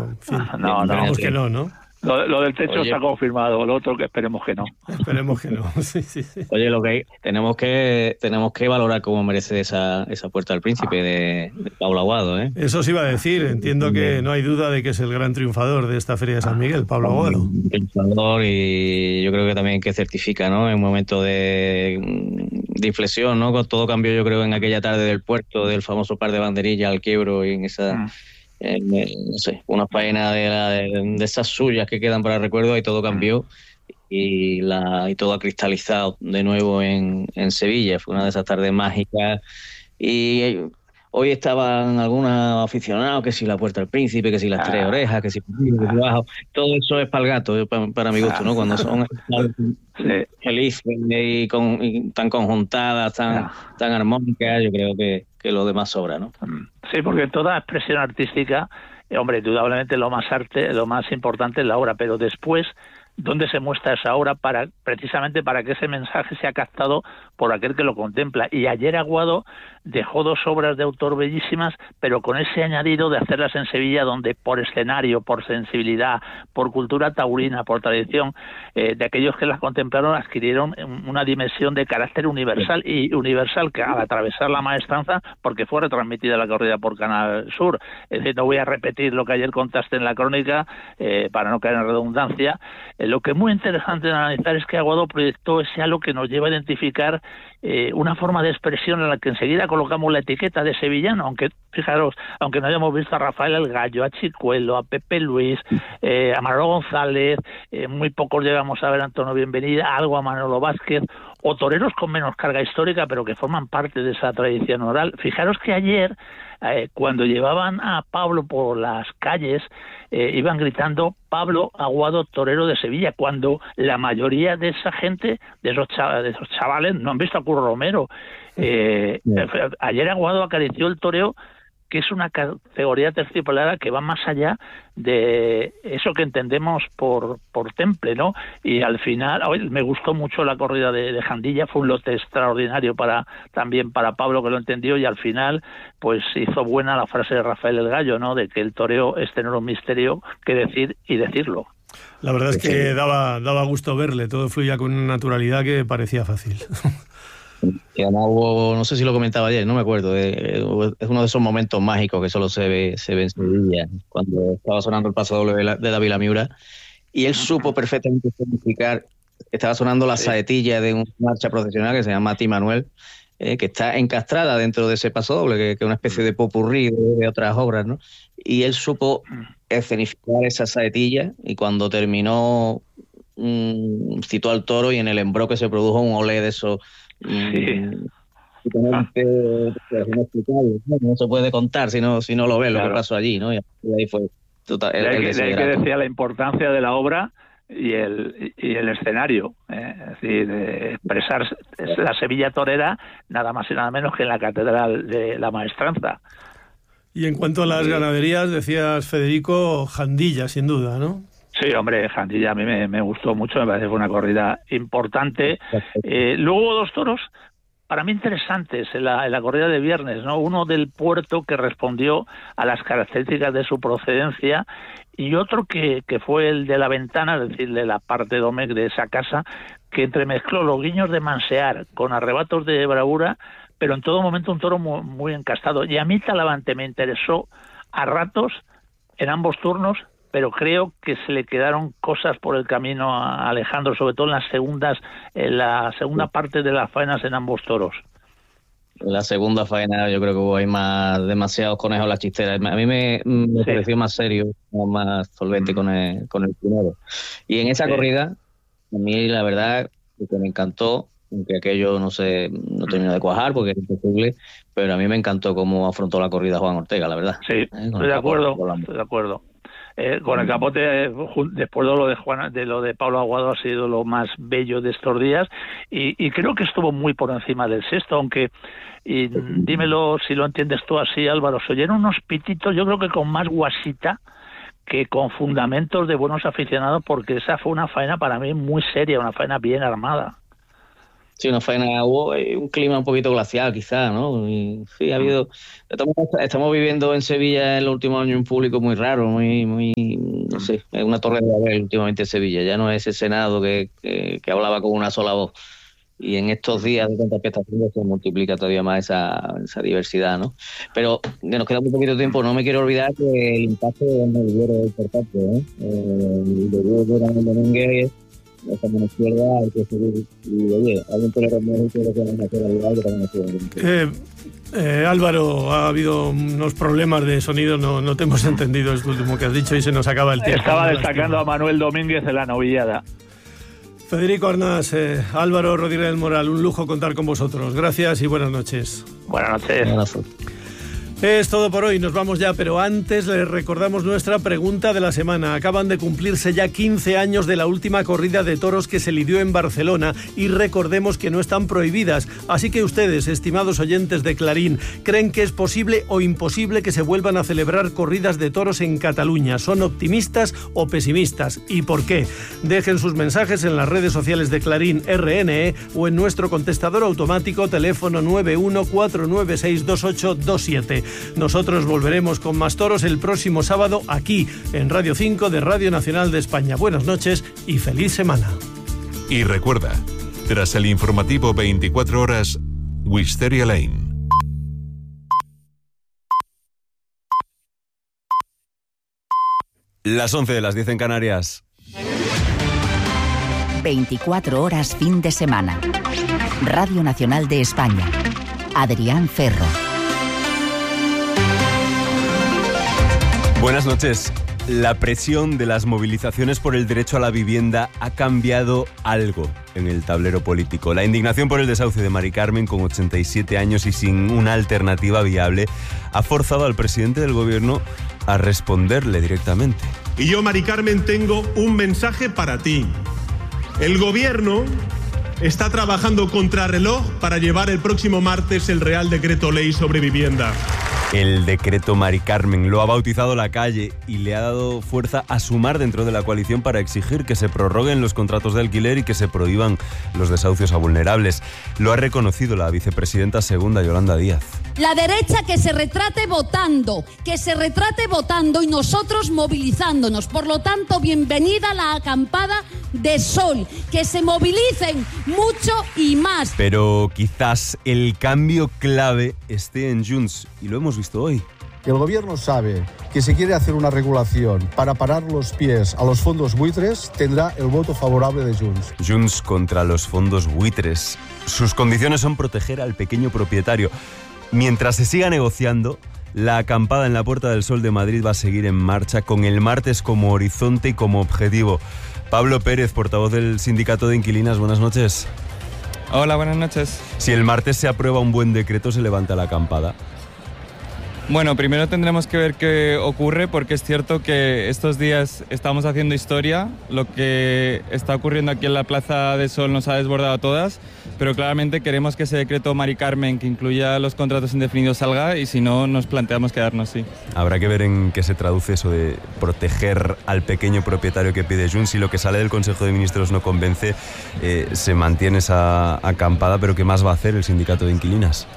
en fin, No, esperemos que no, ¿no? Lo del techo se ha confirmado, lo otro que esperemos que no. Esperemos que no, sí. Oye, tenemos que valorar cómo merece esa Puerta del Príncipe de Pablo Aguado, ¿eh? Eso os iba a decir, entiendo que no hay duda de que es el gran triunfador de esta Feria de San Miguel, Pablo Aguado. Triunfador, y yo creo que también que certifica, ¿no? En un momento de inflexión, ¿no? Con todo cambió, yo creo, en aquella tarde del puerto, del famoso par de banderillas al quiebro, y en esa... no sé, una faena de esas suyas que quedan para el recuerdo, y todo cambió y todo ha cristalizado de nuevo en Sevilla. Fue una de esas tardes mágicas, y hoy estaban algunos aficionados que si la Puerta del Príncipe, que si las tres orejas, que si bajo, todo eso es para el gato, para mi gusto, ¿no? Cuando son felices y tan conjuntadas, tan armónicas, yo creo que lo demás sobra, ¿no? Sí, porque toda expresión artística, hombre, indudablemente lo más importante es la obra, pero después, ¿dónde se muestra esa obra precisamente para que ese mensaje sea captado por aquel que lo contempla? Y ayer Aguado dejó 2 obras de autor bellísimas, pero con ese añadido de hacerlas en Sevilla, donde por escenario, por sensibilidad, por cultura taurina, por tradición, de aquellos que las contemplaron adquirieron una dimensión de carácter universal, y universal que al atravesar la maestranza, porque fue retransmitida la corrida por Canal Sur. Es decir, no voy a repetir lo que ayer contaste en la crónica, para no caer en redundancia. Lo que es muy interesante de analizar es que Aguado proyectó ese halo que nos lleva a identificar una forma de expresión en la que enseguida colocamos la etiqueta de sevillano, aunque, fijaros, aunque no hayamos visto a Rafael el Gallo, a Chicuelo, a Pepe Luis, a Manolo González, muy pocos llegamos a ver a Antonio Bienvenida, algo a Manolo Vázquez, o toreros con menos carga histórica, pero que forman parte de esa tradición oral. Fijaros que ayer, cuando llevaban a Pablo por las calles, iban gritando Pablo Aguado, torero de Sevilla, cuando la mayoría de esa gente, de esos chavales, no han visto a Curro Romero. Ayer Aguado acarició el toreo, que es una categoría terciopelada que va más allá de eso que entendemos por temple, ¿no? Y al final, hoy me gustó mucho la corrida de Jandilla, fue un lote extraordinario también para Pablo, que lo entendió, y al final pues hizo buena la frase de Rafael el Gallo, ¿no? De que el toreo es tener un misterio que decir y decirlo. La verdad es que daba gusto verle, todo fluía con una naturalidad que parecía fácil. Y además no sé si lo comentaba ayer, no me acuerdo, es uno de esos momentos mágicos que solo se ve en Sevilla, cuando estaba sonando el paso doble de Dávila Miura, y él supo perfectamente significar, estaba sonando la saetilla de una marcha procesional que se llama Ti Manuel, que está encastrada dentro de ese paso doble, que es una especie de popurrí de otras obras, ¿no? Y él supo escenificar esa saetilla, y cuando terminó citó al toro, y en el embroque se produjo un olé de esos no se puede contar si no lo ves, claro, lo que pasó allí, ¿no? Y ahí fue total, de ahí que decía la importancia de la obra y el escenario, es decir, expresar la Sevilla torera nada más y nada menos que en la Catedral de la Maestranza. Y en cuanto a las ganaderías, decías, Federico, Jandilla, sin duda, ¿no? Sí, hombre, Jandilla a mí me gustó mucho, me parece que fue una corrida importante. Luego hubo 2 toros para mí interesantes en la corrida de viernes, ¿no? Uno del Puerto, que respondió a las características de su procedencia, y otro que fue el de la Ventana, es decir, de la parte domec de esa casa, que entremezcló los guiños de Mansear con arrebatos de bravura, pero en todo momento un toro muy, muy encastado. Y a mí Talavante me interesó a ratos en ambos turnos, pero creo que se le quedaron cosas por el camino a Alejandro, sobre todo en la segunda parte de las faenas en ambos toros. En la segunda faena yo creo que hubo ahí demasiados conejos a la chistera. A mí me pareció más serio, más solvente con el primero. Y en esa corrida, a mí la verdad que me encantó, aunque aquello no terminó de cuajar porque era imposible, pero a mí me encantó cómo afrontó la corrida Juan Ortega, la verdad. Sí, estoy de acuerdo. Con el capote, después de lo de Pablo Aguado, ha sido lo más bello de estos días, y creo que estuvo muy por encima del sexto, aunque, y dímelo si lo entiendes tú así, Álvaro, se oyeron unos pititos, yo creo que con más guasita que con fundamentos de buenos aficionados, porque esa fue una faena para mí muy seria, una faena bien armada. Sí, una faena, hubo un clima un poquito glacial quizás, ¿no? Y, sí, ha habido... Estamos viviendo en Sevilla en los últimos años un público muy raro, muy no sé, es una torre de Babel últimamente en Sevilla, ya no es ese Senado que hablaba con una sola voz. Y en estos días de tanta expectativa se multiplica todavía más esa diversidad, ¿no? Pero que nos queda muy poquito tiempo, no me quiero olvidar que el impacto de Manuel Guerrero es importante, ¿eh? De Manuel Domínguez, esa mano izquierda, hay que seguir, y oye, alguien puede reconocer que van a hacer algo que también ha Álvaro, ha habido unos problemas de sonido, no te hemos entendido esto último que has dicho y se nos acaba el tiempo. Estaba destacando a Manuel Domínguez de la novillada. Federico Arnás, Álvaro Rodríguez del Moral, un lujo contar con vosotros. Gracias y buenas noches. Buenas noches. Es todo por hoy, nos vamos ya, pero antes les recordamos nuestra pregunta de la semana. Acaban de cumplirse ya 15 años de la última corrida de toros que se lidió en Barcelona y recordemos que no están prohibidas. Así que ustedes, estimados oyentes de Clarín, ¿creen que es posible o imposible que se vuelvan a celebrar corridas de toros en Cataluña? ¿Son optimistas o pesimistas? ¿Y por qué? Dejen sus mensajes en las redes sociales de Clarín RNE o en nuestro contestador automático teléfono 914962827. Nosotros volveremos con más toros el próximo sábado aquí en Radio 5 de Radio Nacional de España. Buenas noches y feliz semana. Y recuerda, tras el informativo 24 horas, Wisteria Lane. Las 11 de las 10 en Canarias. 24 horas fin de semana. Radio Nacional de España. Adrián Ferro. Buenas noches. La presión de las movilizaciones por el derecho a la vivienda ha cambiado algo en el tablero político. La indignación por el desahucio de Mari Carmen, con 87 años y sin una alternativa viable, ha forzado al presidente del gobierno a responderle directamente. Y yo, Mari Carmen, tengo un mensaje para ti. El gobierno está trabajando contrarreloj para llevar el próximo martes el Real Decreto Ley sobre vivienda. El decreto Mari Carmen lo ha bautizado La Calle y le ha dado fuerza a sumar dentro de la coalición para exigir que se prorroguen los contratos de alquiler y que se prohíban los desahucios a vulnerables. Lo ha reconocido la vicepresidenta segunda, Yolanda Díaz. La derecha que se retrate votando y nosotros movilizándonos. Por lo tanto, bienvenida a la acampada de Sol. Que se movilicen mucho y más. Pero quizás el cambio clave esté en Junts y lo hemos visto hoy. El gobierno sabe que si quiere hacer una regulación para parar los pies a los fondos buitres, tendrá el voto favorable de Junts. Junts contra los fondos buitres. Sus condiciones son proteger al pequeño propietario. Mientras se siga negociando, la acampada en la Puerta del Sol de Madrid va a seguir en marcha con el martes como horizonte y como objetivo. Pablo Pérez, portavoz del Sindicato de Inquilinas, buenas noches. Hola, buenas noches. Si el martes se aprueba un buen decreto, ¿se levanta la acampada? Bueno, primero tendremos que ver qué ocurre, porque es cierto que estos días estamos haciendo historia. Lo que está ocurriendo aquí en la Plaza de Sol nos ha desbordado a todas, pero claramente queremos que ese decreto Mari Carmen, que incluya los contratos indefinidos, salga, y si no, nos planteamos quedarnos así. Habrá que ver en qué se traduce eso de proteger al pequeño propietario que pide Junts. Si lo que sale del Consejo de Ministros no convence, se mantiene esa acampada, pero ¿qué más va a hacer el Sindicato de Inquilinas?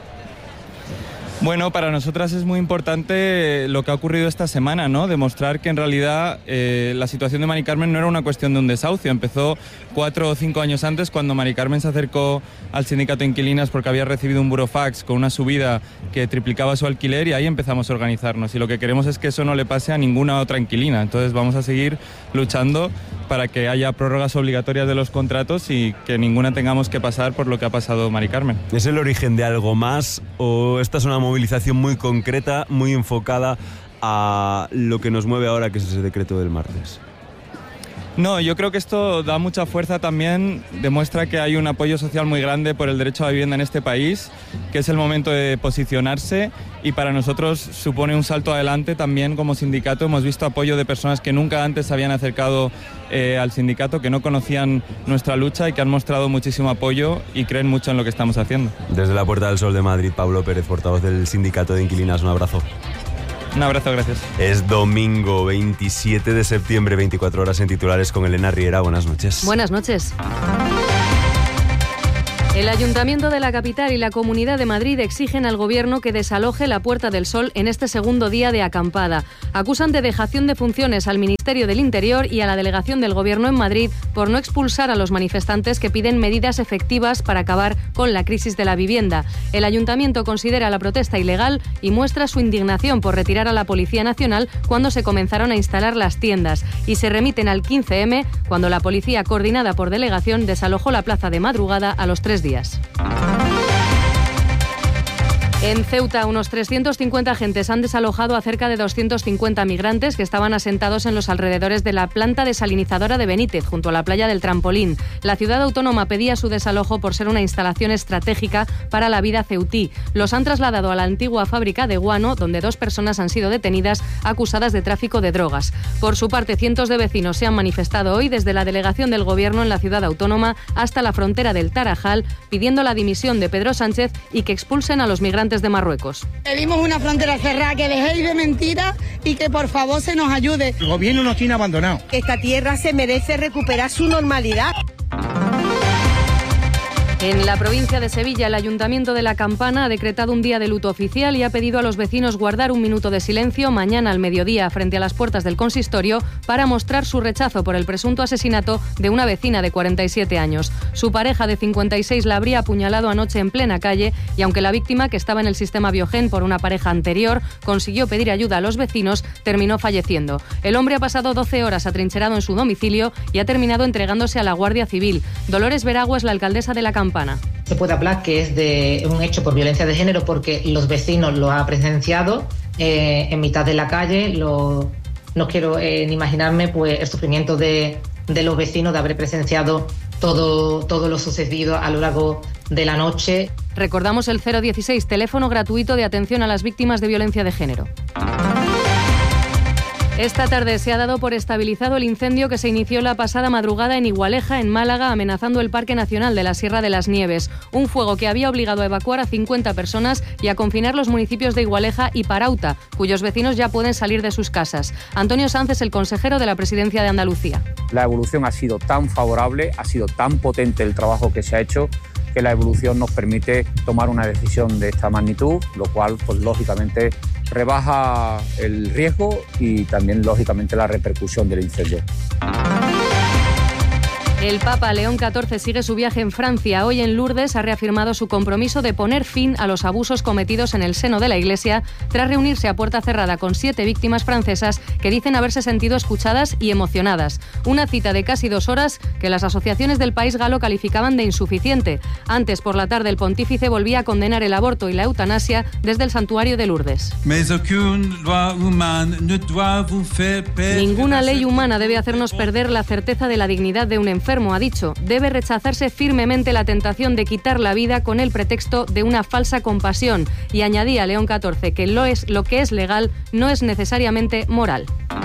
Bueno, para nosotras es muy importante lo que ha ocurrido esta semana, ¿no? Demostrar que en realidad la situación de Mari Carmen no era una cuestión de un desahucio. Empezó 4 o 5 años antes, cuando Mari Carmen se acercó al sindicato de inquilinas porque había recibido un burofax con una subida que triplicaba su alquiler, y ahí empezamos a organizarnos. Y lo que queremos es que eso no le pase a ninguna otra inquilina. Entonces vamos a seguir luchando para que haya prórrogas obligatorias de los contratos y que ninguna tengamos que pasar por lo que ha pasado Mari Carmen. ¿Es el origen de algo más o esta es una movilización muy concreta, muy enfocada a lo que nos mueve ahora, que es ese decreto del martes? No, yo creo que esto da mucha fuerza también, demuestra que hay un apoyo social muy grande por el derecho a la vivienda en este país, que es el momento de posicionarse, y para nosotros supone un salto adelante también como sindicato. Hemos visto apoyo de personas que nunca antes se habían acercado al sindicato, que no conocían nuestra lucha y que han mostrado muchísimo apoyo y creen mucho en lo que estamos haciendo. Desde la Puerta del Sol de Madrid, Pablo Pérez, portavoz del Sindicato de Inquilinas, un abrazo. Un abrazo, gracias. Es domingo 27 de septiembre, 24 horas en titulares con Elena Riera. Buenas noches. Buenas noches. El Ayuntamiento de la capital y la Comunidad de Madrid exigen al Gobierno que desaloje la Puerta del Sol en este segundo día de acampada. Acusan de dejación de funciones al Ministerio del Interior y a la Delegación del Gobierno en Madrid por no expulsar a los manifestantes que piden medidas efectivas para acabar con la crisis de la vivienda. El Ayuntamiento considera la protesta ilegal y muestra su indignación por retirar a la Policía Nacional cuando se comenzaron a instalar las tiendas, y se remiten al 15M, cuando la policía, coordinada por delegación, desalojó la plaza de madrugada a los 3 días. En Ceuta, unos 350 agentes han desalojado a cerca de 250 migrantes que estaban asentados en los alrededores de la planta desalinizadora de Benítez, junto a la playa del Trampolín. La ciudad autónoma pedía su desalojo por ser una instalación estratégica para la vida ceutí. Los han trasladado a la antigua fábrica de guano, donde 2 personas han sido detenidas acusadas de tráfico de drogas. Por su parte, cientos de vecinos se han manifestado hoy desde la delegación del Gobierno en la ciudad autónoma hasta la frontera del Tarajal, pidiendo la dimisión de Pedro Sánchez y que expulsen a los migrantes de Marruecos. Pedimos una frontera cerrada, que dejéis de mentiras y que por favor se nos ayude. El gobierno nos tiene abandonados. Esta tierra se merece recuperar su normalidad. En la provincia de Sevilla, el Ayuntamiento de La Campana ha decretado un día de luto oficial y ha pedido a los vecinos guardar un minuto de silencio mañana al mediodía frente a las puertas del consistorio para mostrar su rechazo por el presunto asesinato de una vecina de 47 años. Su pareja de 56 la habría apuñalado anoche en plena calle y aunque la víctima, que estaba en el sistema Biogen por una pareja anterior, consiguió pedir ayuda a los vecinos, terminó falleciendo. El hombre ha pasado 12 horas atrincherado en su domicilio y ha terminado entregándose a la Guardia Civil. Dolores Veragua es la alcaldesa de La Campana. Se puede hablar que es de un hecho por violencia de género porque los vecinos lo han presenciado en mitad de la calle. No quiero ni imaginarme pues el sufrimiento de los vecinos de haber presenciado todo lo sucedido a lo largo de la noche. Recordamos el 016, teléfono gratuito de atención a las víctimas de violencia de género. Esta tarde se ha dado por estabilizado el incendio que se inició la pasada madrugada en Igualeja, en Málaga, amenazando el Parque Nacional de la Sierra de las Nieves. Un fuego que había obligado a evacuar a 50 personas y a confinar los municipios de Igualeja y Parauta, cuyos vecinos ya pueden salir de sus casas. Antonio Sanz es el consejero de la Presidencia de Andalucía. La evolución ha sido tan favorable, ha sido tan potente el trabajo que se ha hecho, que la evolución nos permite tomar una decisión de esta magnitud, lo cual, pues lógicamente, rebaja el riesgo y también, lógicamente, la repercusión del incendio. El Papa León XIV sigue su viaje en Francia. Hoy en Lourdes ha reafirmado su compromiso de poner fin a los abusos cometidos en el seno de la Iglesia tras reunirse a puerta cerrada con 7 víctimas francesas que dicen haberse sentido escuchadas y emocionadas. Una cita de casi 2 horas que las asociaciones del país galo calificaban de insuficiente. Antes, por la tarde, el pontífice volvía a condenar el aborto y la eutanasia desde el santuario de Lourdes. Ninguna ley humana debe hacernos perder la certeza de la dignidad de un enfermo, ha dicho. Debe rechazarse firmemente la tentación de quitar la vida con el pretexto de una falsa compasión. Y añadía León XIV que lo que es legal no es necesariamente moral.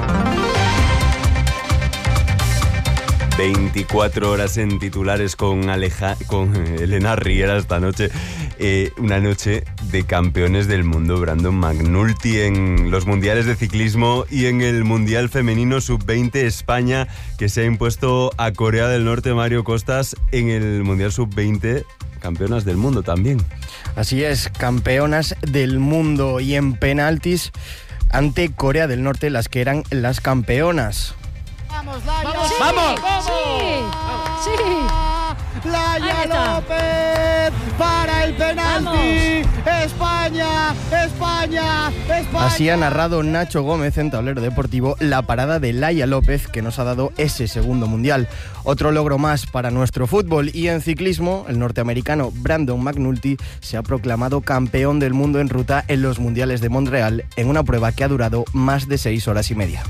24 horas en titulares con Elena Riera esta noche. Una noche de campeones del mundo. Brandon McNulty en los mundiales de ciclismo y en el Mundial Femenino Sub-20 España, que se ha impuesto a Corea del Norte. Mario Costas, en el Mundial Sub-20, campeonas del mundo también. Así es, campeonas del mundo, y en penaltis ante Corea del Norte, las que eran las campeonas. ¡Vamos, Laia! ¡Vamos! ¡Sí! Laia López para el penalti. España, España, España. Así ha narrado Nacho Gómez en Tablero Deportivo la parada de Laia López, que nos ha dado ese segundo mundial. Otro logro más para nuestro fútbol. Y en ciclismo, el norteamericano Brandon McNulty se ha proclamado campeón del mundo en ruta en los mundiales de Montreal, en una prueba que ha durado más de 6 horas y media.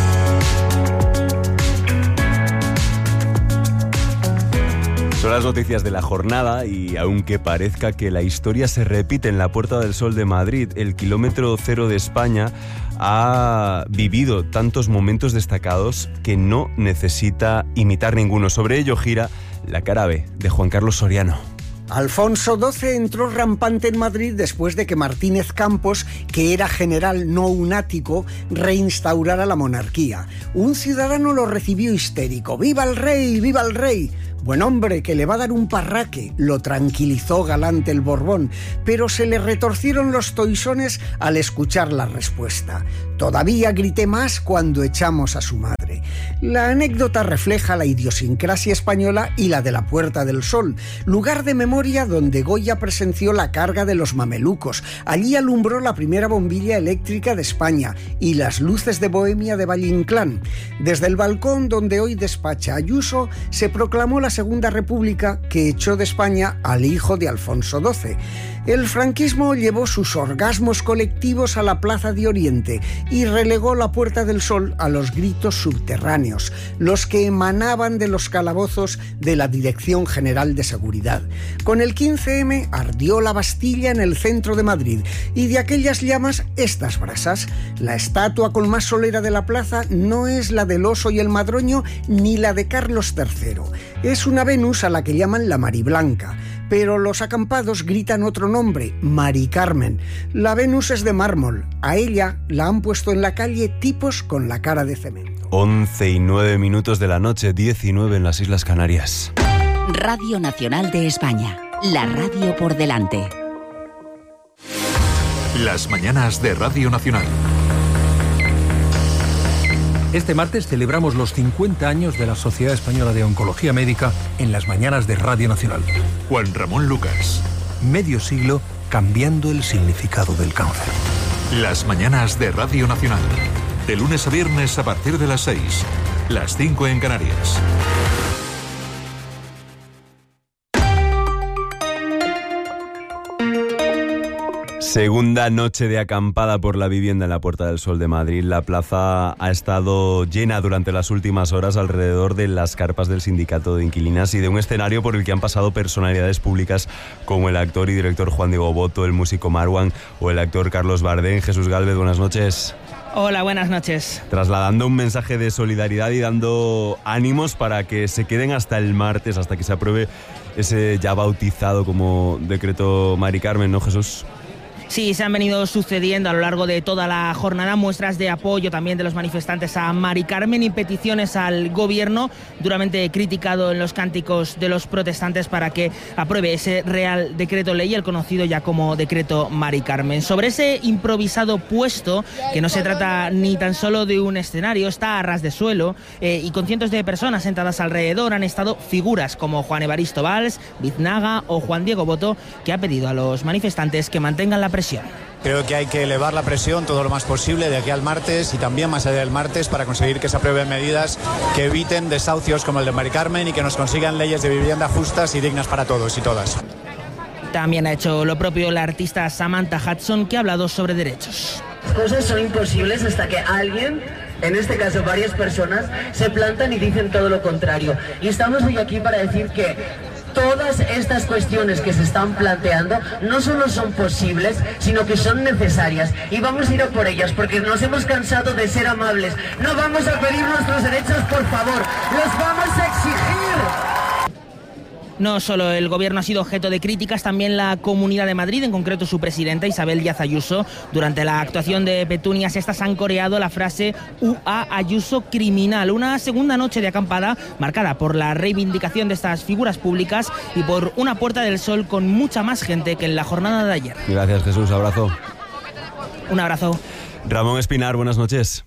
Son las noticias de la jornada y aunque parezca que la historia se repite en la Puerta del Sol de Madrid, el kilómetro cero de España ha vivido tantos momentos destacados que no necesita imitar ninguno. Sobre ello gira La cara B, de Juan Carlos Soriano. Alfonso XII entró rampante en Madrid después de que Martínez Campos, que era general no unático, reinstaurara la monarquía. Un ciudadano lo recibió histérico. ¡Viva el rey! ¡Viva el rey! Buen hombre, que le va a dar un parraque, lo tranquilizó galante el Borbón, pero se le retorcieron los toisones al escuchar la respuesta. Todavía grité más cuando echamos a su madre. La anécdota refleja la idiosincrasia española y la de la Puerta del Sol, lugar de memoria donde Goya presenció la carga de los mamelucos. Allí alumbró la primera bombilla eléctrica de España y las luces de Bohemia de Valle Inclán. Desde el balcón donde hoy despacha Ayuso, se proclamó la Segunda República, que echó de España al hijo de Alfonso XII. El franquismo llevó sus orgasmos colectivos a la Plaza de Oriente y relegó la Puerta del Sol a los gritos subterráneos, los que emanaban de los calabozos de la Dirección General de Seguridad. Con el 15M ardió la Bastilla en el centro de Madrid y de aquellas llamas estas brasas. La estatua con más solera de la plaza no es la del oso y el madroño ni la de Carlos III. Es una Venus a la que llaman la Mariblanca, pero los acampados gritan otro nombre, Mari Carmen. La Venus es de mármol. A ella la han puesto en la calle tipos con la cara de cemento. 11:09 de la noche, 19 en las Islas Canarias. Radio Nacional de España, la radio por delante. Las mañanas de Radio Nacional. Este martes celebramos los 50 años de la Sociedad Española de Oncología Médica en las mañanas de Radio Nacional. Juan Ramón Lucas. Medio siglo cambiando el significado del cáncer. Las mañanas de Radio Nacional. De lunes a viernes a partir de las 6. Las 5 en Canarias. Segunda noche de acampada por la vivienda en la Puerta del Sol de Madrid. La plaza ha estado llena durante las últimas horas alrededor de las carpas del Sindicato de Inquilinas y de un escenario por el que han pasado personalidades públicas como el actor y director Juan Diego Botto, el músico Marwan o el actor Carlos Bardén. Jesús Gálvez, buenas noches. Hola, buenas noches. Trasladando un mensaje de solidaridad y dando ánimos para que se queden hasta el martes, hasta que se apruebe ese ya bautizado como decreto Mari Carmen, ¿no, Jesús? Sí, se han venido sucediendo a lo largo de toda la jornada muestras de apoyo también de los manifestantes a Mari Carmen y peticiones al gobierno, duramente criticado en los cánticos de los protestantes para que apruebe ese Real Decreto Ley, el conocido ya como Decreto Mari Carmen. Sobre ese improvisado puesto, que no se trata ni tan solo de un escenario, está a ras de suelo y con cientos de personas sentadas alrededor han estado figuras como Juan Evaristo Valls, Biznaga o Juan Diego Botto, que ha pedido a los manifestantes que mantengan la presión. Creo que hay que elevar la presión todo lo más posible de aquí al martes y también más allá del martes para conseguir que se aprueben medidas que eviten desahucios como el de Mari Carmen y que nos consigan leyes de vivienda justas y dignas para todos y todas. También ha hecho lo propio la artista Samantha Hudson, que ha hablado sobre derechos. Las cosas son imposibles hasta que alguien, en este caso varias personas, se plantan y dicen todo lo contrario. Y estamos hoy aquí para decir que todas estas cuestiones que se están planteando no solo son posibles, sino que son necesarias. Y vamos a ir a por ellas, porque nos hemos cansado de ser amables. No vamos a pedir nuestros derechos, por favor. Los vamos a exigir. No solo el gobierno ha sido objeto de críticas, también la Comunidad de Madrid, en concreto su presidenta Isabel Díaz Ayuso. Durante la actuación de Petunias, estas han coreado la frase UA Ayuso criminal. Una segunda noche de acampada marcada por la reivindicación de estas figuras públicas y por una Puerta del Sol con mucha más gente que en la jornada de ayer. Gracias, Jesús. Abrazo. Un abrazo. Ramón Espinar, buenas noches.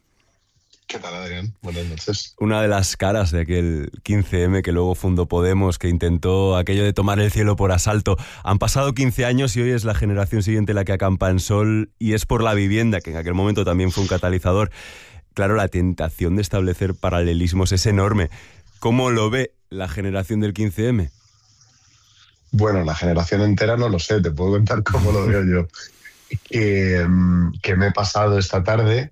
¿Qué tal, Adrián? Buenas noches. Una de las caras de aquel 15M que luego fundó Podemos, que intentó aquello de tomar el cielo por asalto. Han pasado 15 años y hoy es la generación siguiente la que acampa en Sol, y es por la vivienda, que en aquel momento también fue un catalizador. Claro, la tentación de establecer paralelismos es enorme. ¿Cómo lo ve la generación del 15M? Bueno, la generación entera no lo sé, te puedo contar cómo lo veo yo. Que me he pasado esta tarde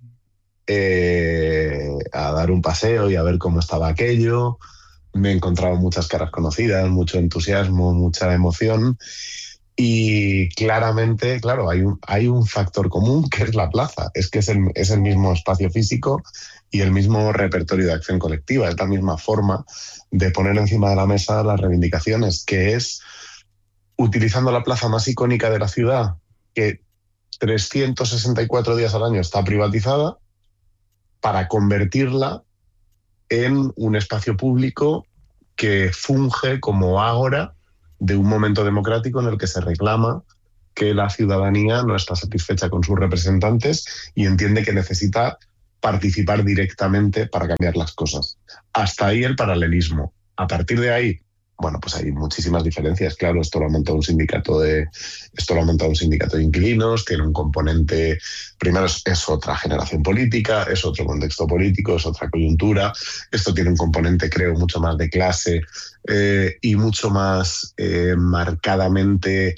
a dar un paseo y a ver cómo estaba aquello. Me he encontrado muchas caras conocidas, mucho entusiasmo, mucha emoción, y claramente, claro, hay un factor común que es la plaza. Es que es el mismo espacio físico y el mismo repertorio de acción colectiva. Es la misma forma de poner encima de la mesa las reivindicaciones, que es utilizando la plaza más icónica de la ciudad, que 364 días al año está privatizada, para convertirla en un espacio público que funge como ágora de un momento democrático en el que se reclama que la ciudadanía no está satisfecha con sus representantes y entiende que necesita participar directamente para cambiar las cosas. Hasta ahí el paralelismo. A partir de ahí, bueno, pues hay muchísimas diferencias. Claro, esto lo ha montado un sindicato de inquilinos, tiene un componente, primero es otra generación política, es otro contexto político, es otra coyuntura. Esto tiene un componente, creo, mucho más de clase y mucho más marcadamente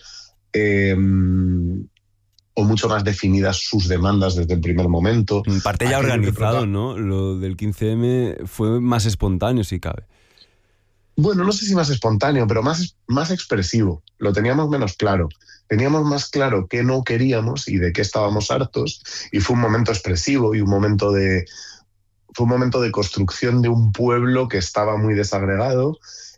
o mucho más definidas sus demandas desde el primer momento. En parte ya organizado, ¿no? Lo del 15M fue más espontáneo, si cabe. Bueno, no sé si más espontáneo, pero más expresivo. Lo teníamos menos claro. Teníamos más claro qué no queríamos y de qué estábamos hartos, y fue un momento expresivo y fue un momento de construcción de un pueblo que estaba muy desagregado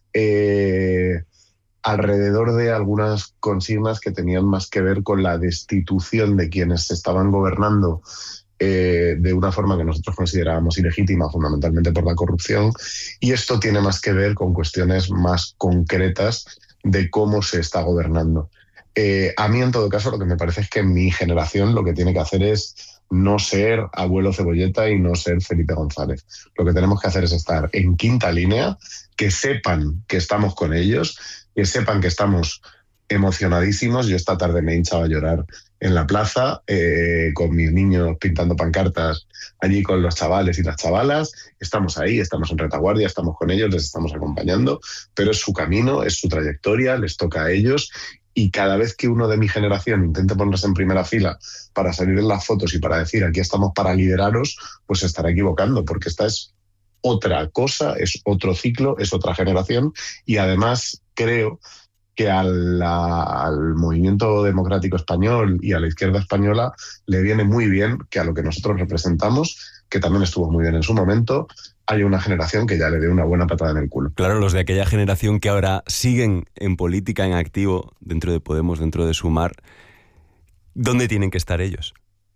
alrededor de algunas consignas que tenían más que ver con la destitución de quienes se estaban gobernando de una forma que nosotros considerábamos ilegítima, fundamentalmente por la corrupción, y esto tiene más que ver con cuestiones más concretas de cómo se está gobernando. A mí, en todo caso, lo que me parece es que mi generación lo que tiene que hacer es no ser Abuelo Cebolleta y no ser Felipe González. Lo que tenemos que hacer es estar en quinta línea, que sepan que estamos con ellos, que sepan que estamos emocionadísimos. Yo esta tarde me he hinchado a llorar en la plaza con mis niños pintando pancartas allí con los chavales y las chavalas. Estamos ahí, estamos en retaguardia, estamos con ellos, les estamos acompañando, pero es su camino, es su trayectoria, les toca a ellos, y cada vez que uno de mi generación intente ponerse en primera fila para salir en las fotos y para decir aquí estamos para lideraros, pues se estará equivocando, porque esta es otra cosa, es otro ciclo, es otra generación, y además creo que al movimiento democrático español y a la izquierda española le viene muy bien que a lo que nosotros representamos, que también estuvo muy bien en su momento, haya una generación que ya le dé una buena patada en el culo. Claro, los de aquella generación que ahora siguen en política, en activo, dentro de Podemos, dentro de Sumar, ¿dónde tienen que estar ellos?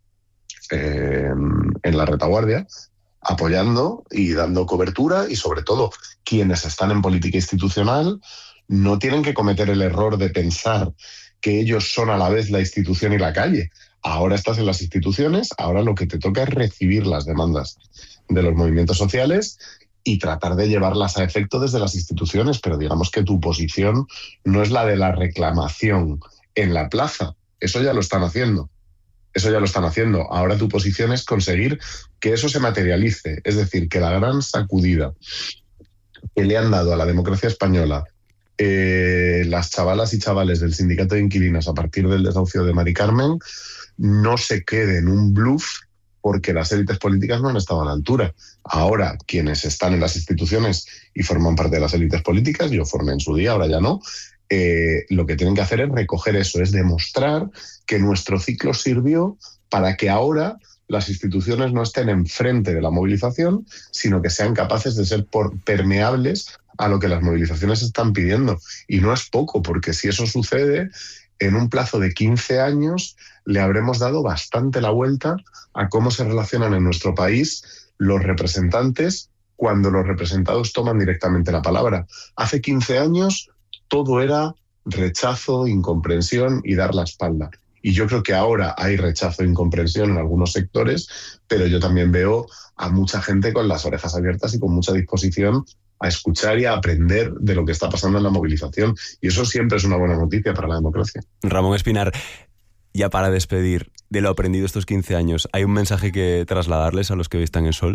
En la retaguardia, apoyando y dando cobertura, y sobre todo quienes están en política institucional no tienen que cometer el error de pensar que ellos son a la vez la institución y la calle. Ahora estás en las instituciones, ahora lo que te toca es recibir las demandas de los movimientos sociales y tratar de llevarlas a efecto desde las instituciones, pero digamos que tu posición no es la de la reclamación en la plaza. Eso ya lo están haciendo. Ahora tu posición es conseguir que eso se materialice, es decir, que la gran sacudida que le han dado a la democracia española las chavalas y chavales del sindicato de inquilinos a partir del desahucio de Mari Carmen no se quede en un bluff, porque las élites políticas no han estado a la altura. Ahora, quienes están en las instituciones y forman parte de las élites políticas, yo formé en su día, ahora ya no, lo que tienen que hacer es recoger eso, es demostrar que nuestro ciclo sirvió para que ahora las instituciones no estén enfrente de la movilización, sino que sean capaces de ser permeables a lo que las movilizaciones están pidiendo. Y no es poco, porque si eso sucede, en un plazo de 15 años le habremos dado bastante la vuelta a cómo se relacionan en nuestro país los representantes cuando los representados toman directamente la palabra. Hace 15 años todo era rechazo, incomprensión y dar la espalda. Y yo creo que ahora hay rechazo e incomprensión en algunos sectores, pero yo también veo a mucha gente con las orejas abiertas y con mucha disposición a escuchar y a aprender de lo que está pasando en la movilización. Y eso siempre es una buena noticia para la democracia. Ramón Espinar, ya para despedir, de lo aprendido estos 15 años, ¿hay un mensaje que trasladarles a los que hoy están en Sol?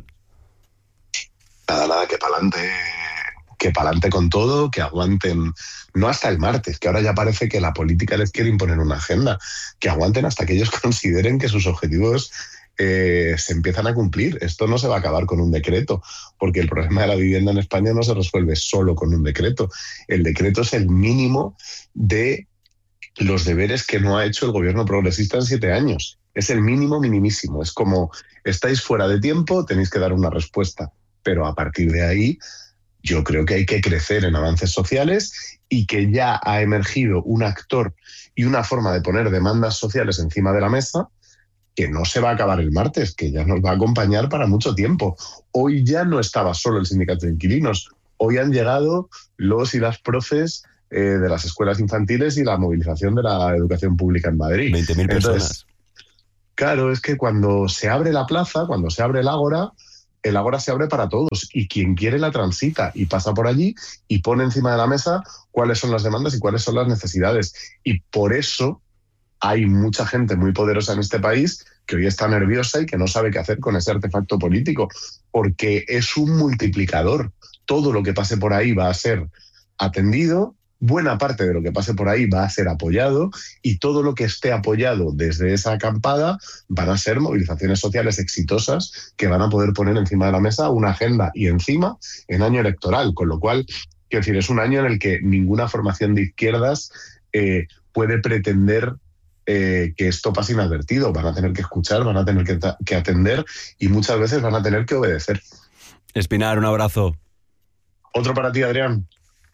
Nada, que pa'lante con todo, que aguanten, no hasta el martes, que ahora ya parece que la política les quiere imponer una agenda, que aguanten hasta que ellos consideren que sus objetivos se empiezan a cumplir. Esto no se va a acabar con un decreto, porque el problema de la vivienda en España no se resuelve solo con un decreto. El decreto es el mínimo de los deberes que no ha hecho el gobierno progresista en 7 años. Es el mínimo minimísimo. Es como, estáis fuera de tiempo, tenéis que dar una respuesta, pero a partir de ahí Yo creo que hay que crecer en avances sociales y que ya ha emergido un actor y una forma de poner demandas sociales encima de la mesa que no se va a acabar el martes, que ya nos va a acompañar para mucho tiempo. Hoy ya no estaba solo el sindicato de inquilinos, hoy han llegado los y las profes de las escuelas infantiles y la movilización de la educación pública en Madrid. 20.000 personas. Claro, es que cuando se abre la plaza, cuando se abre el ágora se abre para todos y quien quiere la transita y pasa por allí y pone encima de la mesa cuáles son las demandas y cuáles son las necesidades. Y por eso hay mucha gente muy poderosa en este país que hoy está nerviosa y que no sabe qué hacer con ese artefacto político, porque es un multiplicador. Todo lo que pase por ahí va a ser atendido, buena parte de lo que pase por ahí va a ser apoyado y todo lo que esté apoyado desde esa acampada van a ser movilizaciones sociales exitosas que van a poder poner encima de la mesa una agenda y encima en año electoral, con lo cual, quiero decir, es un año en el que ninguna formación de izquierdas puede pretender que esto pase inadvertido. Van a tener que escuchar, van a tener que atender y muchas veces van a tener que obedecer. Espinar, un abrazo. Otro para ti, Adrián.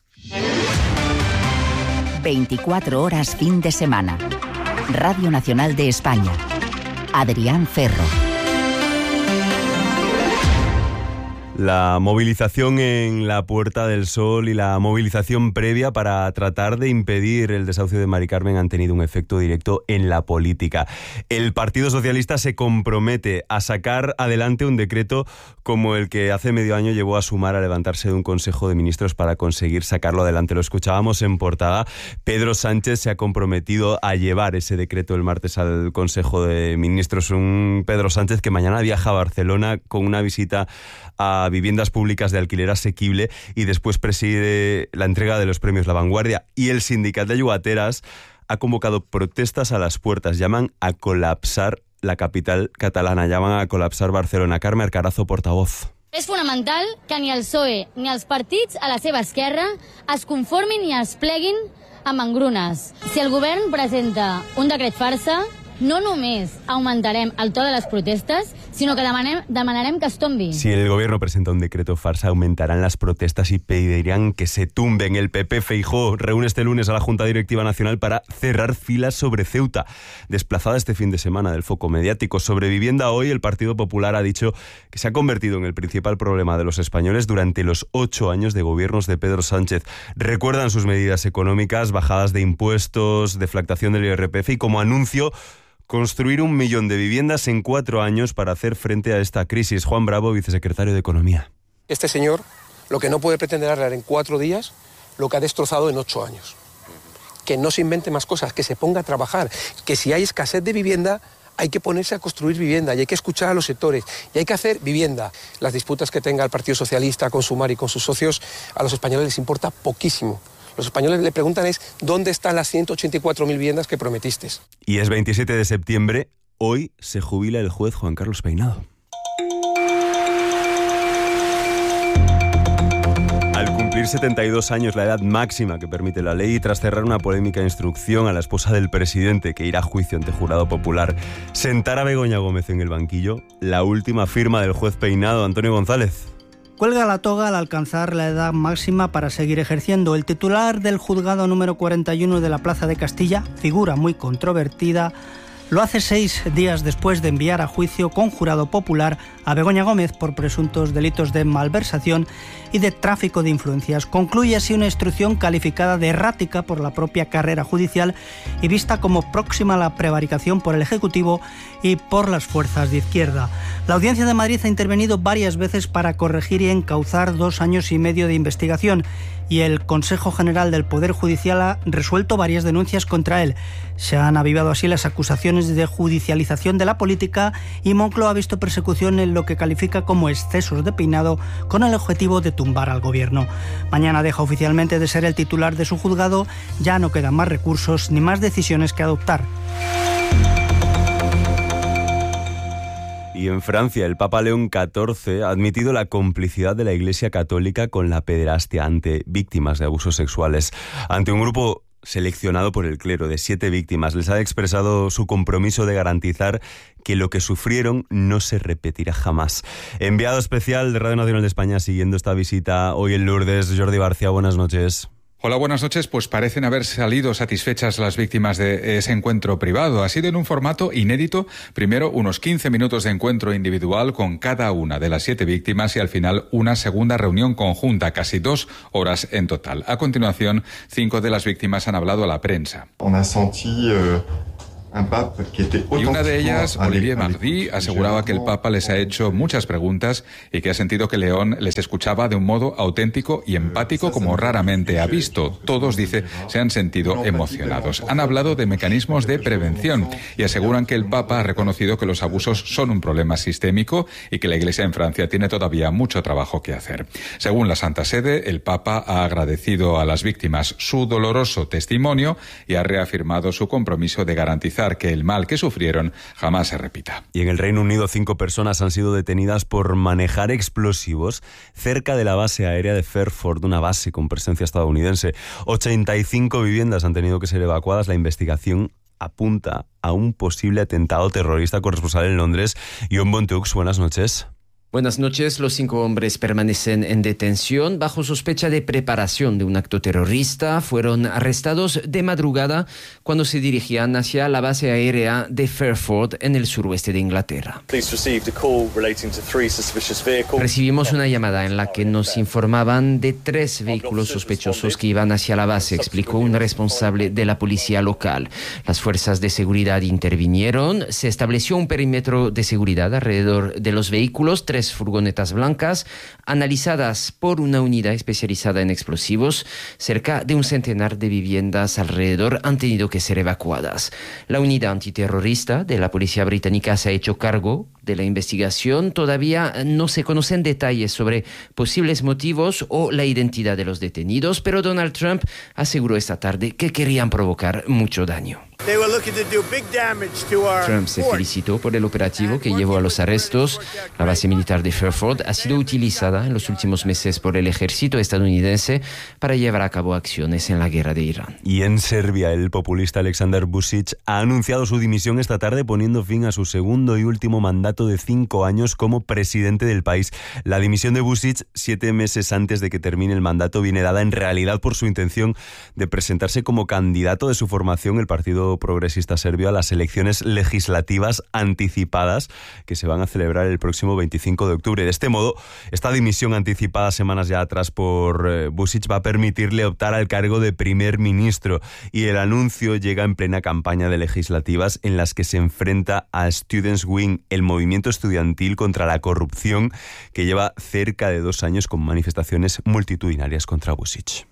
24 horas fin de semana. Radio Nacional de España. Adrián Ferro. La movilización en la Puerta del Sol y la movilización previa para tratar de impedir el desahucio de Mari Carmen han tenido un efecto directo en la política. El Partido Socialista se compromete a sacar adelante un decreto como el que hace medio año llevó a Sumar a levantarse de un Consejo de Ministros para conseguir sacarlo adelante. Lo escuchábamos en portada. Pedro Sánchez se ha comprometido a llevar ese decreto el martes al Consejo de Ministros. Un Pedro Sánchez que mañana viaja a Barcelona con una visita a viviendas públicas de alquiler asequible y después preside la entrega de los premios La Vanguardia. Y el sindicat de llogateras ha convocado protestas a las puertas. Llaman a colapsar la capital catalana, llaman a colapsar Barcelona. Carme Arcarazo, portavoz. És fonamental que ni el PSOE ni els partits a la seva esquerra es conformin i es pleguin amb engrunes. Si el govern presenta un decret farsa, no només augmentarem el to de les protestes, sino que demanarem que es tombi. Si el gobierno presenta un decreto farsa, aumentarán las protestas y pedirán que se tumben. El PP Feijóo reúne este lunes a la Junta Directiva Nacional para cerrar filas sobre Ceuta. Desplazada este fin de semana del foco mediático sobre vivienda, hoy el Partido Popular ha dicho que se ha convertido en el principal problema de los españoles durante los 8 años de gobiernos de Pedro Sánchez. Recuerdan sus medidas económicas, bajadas de impuestos, deflactación del IRPF y como anuncio construir 1 millón de viviendas en 4 años para hacer frente a esta crisis. Juan Bravo, vicesecretario de Economía. Este señor lo que no puede pretender arreglar en 4 días, lo que ha destrozado en 8 años. Que no se invente más cosas, que se ponga a trabajar, que si hay escasez de vivienda hay que ponerse a construir vivienda y hay que escuchar a los sectores y hay que hacer vivienda. Las disputas que tenga el Partido Socialista con Sumar y con sus socios, a los españoles les importa poquísimo. Los españoles le preguntan ¿dónde están las 184.000 viviendas que prometiste? Y es 27 de septiembre, hoy se jubila el juez Juan Carlos Peinado. Al cumplir 72 años, la edad máxima que permite la ley, y tras cerrar una polémica instrucción a la esposa del presidente que irá a juicio ante jurado popular, sentar a Begoña Gómez en el banquillo, la última firma del juez Peinado, Antonio González. Cuelga la toga al alcanzar la edad máxima para seguir ejerciendo. El titular del juzgado número 41 de la Plaza de Castilla, figura muy controvertida, lo hace 6 días después de enviar a juicio con jurado popular a Begoña Gómez por presuntos delitos de malversación y de tráfico de influencias. Concluye así una instrucción calificada de errática por la propia carrera judicial y vista como próxima a la prevaricación por el Ejecutivo y por las fuerzas de izquierda. La Audiencia de Madrid ha intervenido varias veces para corregir y encauzar 2 años y medio de investigación y el Consejo General del Poder Judicial ha resuelto varias denuncias contra él. Se han avivado así las acusaciones de judicialización de la política y Moncloa ha visto persecución en lo que califica como excesos de Peinado con el objetivo de tumbar al gobierno. Mañana deja oficialmente de ser el titular de su juzgado, ya no quedan más recursos ni más decisiones que adoptar. Y en Francia, el Papa León XIV ha admitido la complicidad de la Iglesia Católica con la pederastia ante víctimas de abusos sexuales. Ante un grupo seleccionado por el clero de 7 víctimas. Les ha expresado su compromiso de garantizar que lo que sufrieron no se repetirá jamás. Enviado especial de Radio Nacional de España siguiendo esta visita hoy en Lourdes, Jordi García, buenas noches. Hola, buenas noches. Pues parecen haber salido satisfechas las víctimas de ese encuentro privado. Ha sido en un formato inédito. Primero, unos 15 minutos de encuentro individual con cada una de las 7 víctimas y al final una segunda reunión conjunta, casi 2 horas en total. A continuación, 5 de las víctimas han hablado a la prensa. Y una de ellas, Olivier Mardy, aseguraba que el Papa les ha hecho muchas preguntas y que ha sentido que León les escuchaba de un modo auténtico y empático como raramente ha visto. Todos, dice, se han sentido emocionados. Han hablado de mecanismos de prevención y aseguran que el Papa ha reconocido que los abusos son un problema sistémico y que la Iglesia en Francia tiene todavía mucho trabajo que hacer. Según la Santa Sede, el Papa ha agradecido a las víctimas su doloroso testimonio y ha reafirmado su compromiso de garantizar que el mal que sufrieron jamás se repita. Y en el Reino Unido 5 personas han sido detenidas por manejar explosivos cerca de la base aérea de Fairford, una base con presencia estadounidense. 85 viviendas han tenido que ser evacuadas. La investigación apunta a un posible atentado terrorista. Corresponsal en Londres, Jon Bonteux, buenas noches. Buenas noches. Los 5 hombres permanecen en detención bajo sospecha de preparación de un acto terrorista. Fueron arrestados de madrugada cuando se dirigían hacia la base aérea de Fairford en el suroeste de Inglaterra. Recibimos una llamada en la que nos informaban de 3 vehículos sospechosos que iban hacia la base, explicó un responsable de la policía local. Las fuerzas de seguridad intervinieron. Se estableció un perímetro de seguridad alrededor de los vehículos. 3 furgonetas blancas analizadas por una unidad especializada en explosivos. Cerca de un centenar de viviendas alrededor han tenido que ser evacuadas. La unidad antiterrorista de la policía británica se ha hecho cargo de la investigación. Todavía no se conocen detalles sobre posibles motivos o la identidad de los detenidos, pero Donald Trump aseguró esta tarde que querían provocar mucho daño. Trump se felicitó por el operativo que llevó a los arrestos. La base militar de Fairford ha sido utilizada en los últimos meses por el ejército estadounidense para llevar a cabo acciones en la guerra de Irán. Y en Serbia, el populista Aleksandar Vučić ha anunciado su dimisión esta tarde, poniendo fin a su segundo y último mandato de 5 años como presidente del país. La dimisión de Vučić, 7 meses antes de que termine el mandato, viene dada en realidad por su intención de presentarse como candidato de su formación, el Partido Progresista Serbio, a las elecciones legislativas anticipadas que se van a celebrar el próximo 25 de octubre. De este modo, esta dimisión anticipada semanas ya atrás por Vučić va a permitirle optar al cargo de primer ministro, y el anuncio llega en plena campaña de legislativas en las que se enfrenta a Students' Wing, el movimiento estudiantil contra la corrupción que lleva cerca de 2 años con manifestaciones multitudinarias contra Vučić.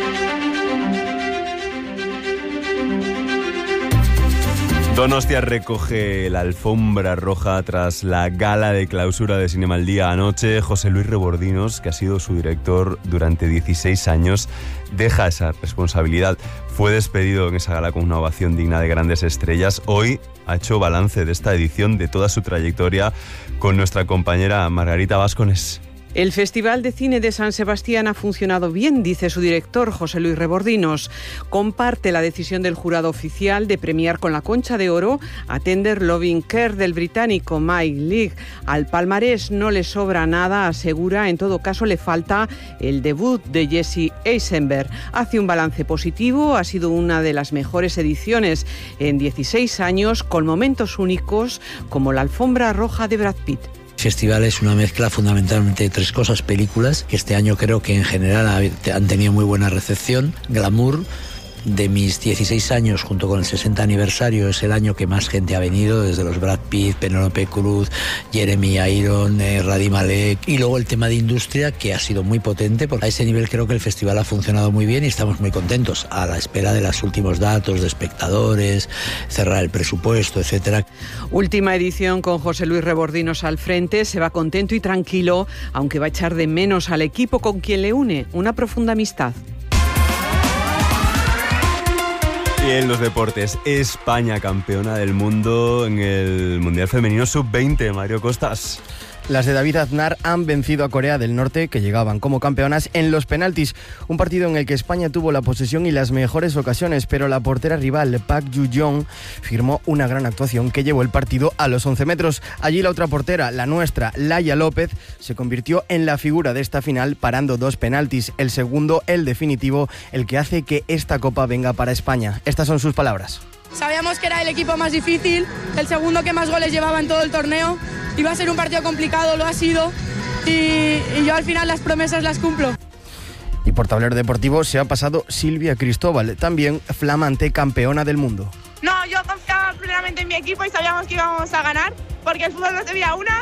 Donostia recoge la alfombra roja tras la gala de clausura de Cinema al Día anoche. José Luis Rebordinos, que ha sido su director durante 16 años, deja esa responsabilidad. Fue despedido en esa gala con una ovación digna de grandes estrellas. Hoy ha hecho balance de esta edición, de toda su trayectoria, con nuestra compañera Margarita Vázquez. El Festival de Cine de San Sebastián ha funcionado bien, dice su director, José Luis Rebordinos. Comparte la decisión del jurado oficial de premiar con la Concha de Oro a Tender Loving Care del británico Mike Leigh. Al palmarés no le sobra nada, asegura. En todo caso, le falta el debut de Jesse Eisenberg. Hace un balance positivo, ha sido una de las mejores ediciones en 16 años, con momentos únicos como la alfombra roja de Brad Pitt. El festival es una mezcla fundamentalmente de 3 cosas: películas, que este año creo que en general han tenido muy buena recepción; glamour. De mis 16 años, junto con el 60 aniversario, es el año que más gente ha venido, desde los Brad Pitt, Penélope Cruz, Jeremy Irons, Rami Malek, y luego el tema de industria, que ha sido muy potente, porque a ese nivel creo que el festival ha funcionado muy bien y estamos muy contentos, a la espera de los últimos datos de espectadores, cerrar el presupuesto, etcétera. Última edición con José Luis Rebordinos al frente. Se va contento y tranquilo, aunque va a echar de menos al equipo con quien le une una profunda amistad. Y en los deportes, España campeona del mundo en el Mundial Femenino Sub-20. Mario Costas. Las de David Aznar han vencido a Corea del Norte, que llegaban como campeonas, en los penaltis. Un partido en el que España tuvo la posesión y las mejores ocasiones, pero la portera rival, Park Ju-jong, firmó una gran actuación que llevó el partido a los 11 metros. Allí la otra portera, la nuestra, Laia López, se convirtió en la figura de esta final parando 2 penaltis. El segundo, el definitivo, el que hace que esta copa venga para España. Estas son sus palabras. Sabíamos que era el equipo más difícil, el segundo que más goles llevaba en todo el torneo. Iba a ser un partido complicado, lo ha sido, y yo al final las promesas las cumplo. Y por tablero deportivo se ha pasado Silvia Cristóbal, también flamante campeona del mundo. No, yo confiaba plenamente en mi equipo y sabíamos que íbamos a ganar, porque el fútbol no se veía una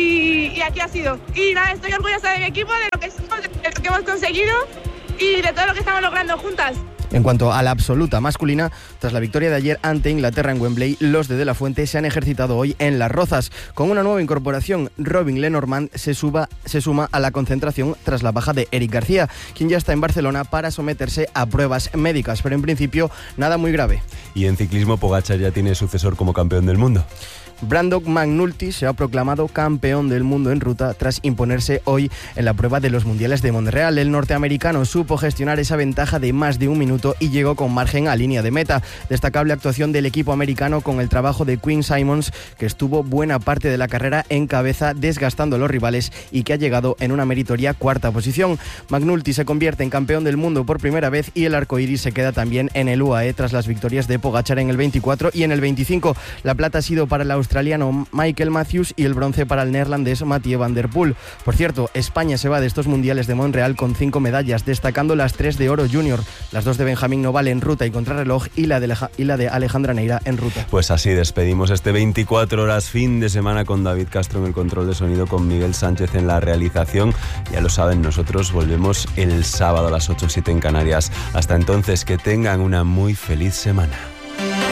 y aquí ha sido. Y nada, estoy orgullosa de mi equipo, de lo que somos, de lo que hemos conseguido y de todo lo que estamos logrando juntas. En cuanto a la absoluta masculina, tras la victoria de ayer ante Inglaterra en Wembley, los de la Fuente se han ejercitado hoy en Las Rozas. Con una nueva incorporación, Robin Lenormand se suma a la concentración tras la baja de Eric García, quien ya está en Barcelona para someterse a pruebas médicas, pero en principio nada muy grave. Y en ciclismo, Pogačar ya tiene sucesor como campeón del mundo. Brandon McNulty se ha proclamado campeón del mundo en ruta tras imponerse hoy en la prueba de los Mundiales de Montreal. El norteamericano supo gestionar esa ventaja de más de un minuto y llegó con margen a línea de meta. Destacable actuación del equipo americano con el trabajo de Quinn Simmons, que estuvo buena parte de la carrera en cabeza desgastando a los rivales y que ha llegado en una meritoria 4ª posición. McNulty se convierte en campeón del mundo por primera vez y el arcoíris se queda también en el UAE tras las victorias de Pogačar en el 24 y en el 25. La plata ha sido para el australiano Michael Matthews y el bronce para el neerlandés Mathieu van der Poel. Por cierto, España se va de estos mundiales de Montreal con 5 medallas, destacando las 3 de oro junior, las 2 de Benjamín Noval en ruta y contrarreloj y la de Alejandra Neira en ruta. Pues así despedimos este 24 horas fin de semana con David Castro en el control de sonido, con Miguel Sánchez en la realización. Ya lo saben, nosotros volvemos el sábado a las 8 o 7 en Canarias. Hasta entonces, que tengan una muy feliz semana.